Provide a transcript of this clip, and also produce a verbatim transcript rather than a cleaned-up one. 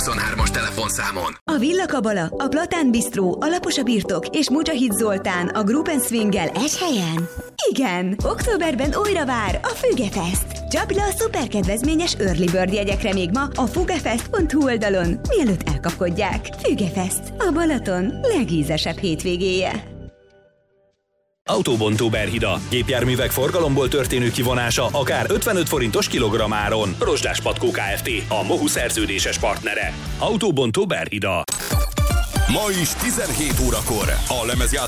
huszonhármas telefonszámon. A Villa Kabala, a Platán Bistró, a Lapos a Birtok és Mujahid Zoltán a Group and Swinggel egy helyen? Igen! Októberben újra vár a Fügefest. Csapd le a szuperkedvezményes Early Bird jegyekre még ma a fugefest pont hu oldalon, mielőtt elkapkodják. Fügefest, a Balaton legízesebb hétvégéje. Autóbontó Berhida. Gépjárművek forgalomból történő kivonása akár ötvenöt forintos kilogrammáron. Rozsdás Patkó Kft. A MOHU szerződéses partnere. Autóbontó Berhida. Ma is tizenhét órakor a lemezjátszó